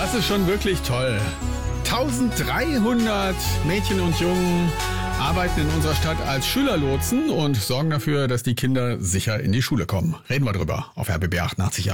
Das ist schon wirklich toll. 1300 Mädchen und Jungen arbeiten in unserer Stadt als Schülerlotsen und sorgen dafür, dass die Kinder sicher in die Schule kommen. Reden wir drüber auf RBB 88.8.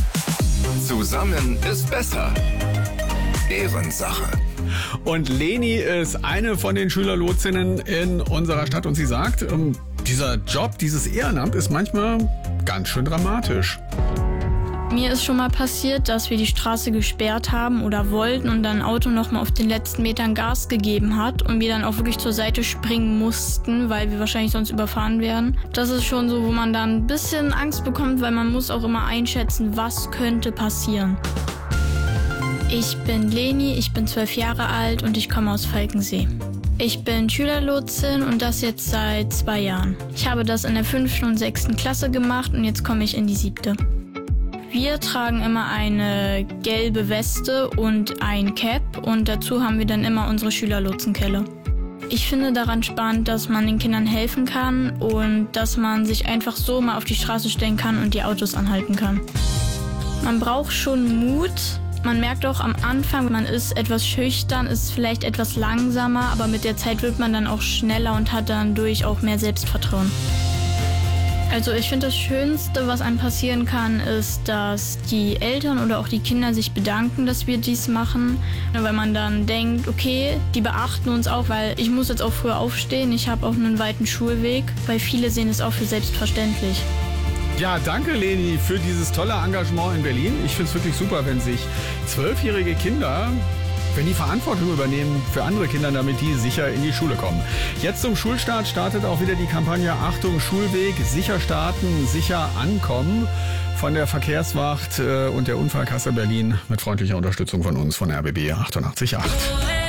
Zusammen ist besser. Ehrensache. Und Leni ist eine von den Schülerlotsinnen in unserer Stadt und sie sagt, dieser Job, dieses Ehrenamt ist manchmal ganz schön dramatisch. Mir ist schon mal passiert, dass wir die Straße gesperrt haben oder wollten und dann ein Auto noch mal auf den letzten Metern Gas gegeben hat und wir dann auch wirklich zur Seite springen mussten, weil wir wahrscheinlich sonst überfahren werden. Das ist schon so, wo man dann ein bisschen Angst bekommt, weil man muss auch immer einschätzen, was könnte passieren. Ich bin Leni, ich bin 12 Jahre alt und ich komme aus Falkensee. Ich bin Schülerlotsin und das jetzt seit 2 Jahren. Ich habe das in der 5. und 6. Klasse gemacht und jetzt komme ich in die 7. Wir tragen immer eine gelbe Weste und ein Cap und dazu haben wir dann immer unsere Schülerlotsenkelle. Ich finde daran spannend, dass man den Kindern helfen kann und dass man sich einfach so mal auf die Straße stellen kann und die Autos anhalten kann. Man braucht schon Mut. Man merkt auch am Anfang, man ist etwas schüchtern, ist vielleicht etwas langsamer, aber mit der Zeit wird man dann auch schneller und hat dann durch auch mehr Selbstvertrauen. Also ich finde, das Schönste, was einem passieren kann, ist, dass die Eltern oder auch die Kinder sich bedanken, dass wir dies machen. Weil man dann denkt, okay, die beachten uns auch, weil ich muss jetzt auch früher aufstehen. Ich habe auch einen weiten Schulweg, weil viele sehen es auch für selbstverständlich. Ja, danke Leni für dieses tolle Engagement in Berlin. Ich finde es wirklich super, wenn sich 12-jährige Kinder, wenn die Verantwortung übernehmen für andere Kinder, damit die sicher in die Schule kommen. Jetzt zum Schulstart startet auch wieder die Kampagne Achtung Schulweg, sicher starten, sicher ankommen von der Verkehrswacht und der Unfallkasse Berlin mit freundlicher Unterstützung von uns von RBB 88.8.